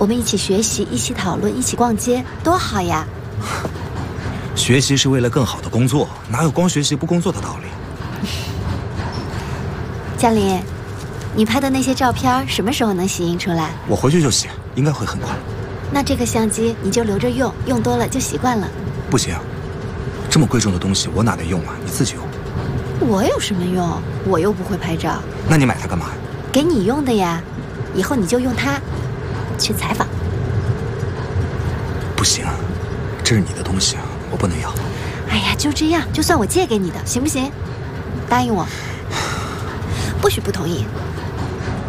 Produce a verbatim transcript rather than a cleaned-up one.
我们一起学习，一起讨论，一起逛街，多好呀！ 学习是为了更好的工作，哪有光学习不工作的道理？ 嘉林，你拍的那些照片什么时候能洗印出来？ 我回去就洗，应该会很快。 那这个相机你就留着用，用多了就习惯了。 不行，这么贵重的东西我哪能用啊？你自己用。 我有什么用？我又不会拍照。 那你买它干嘛？ 给你用的呀，以后你就用它去采访。 不行，这是你的东西，我不能要。 哎呀，就这样，就算我借给你的，行不行？答应我，不许不同意。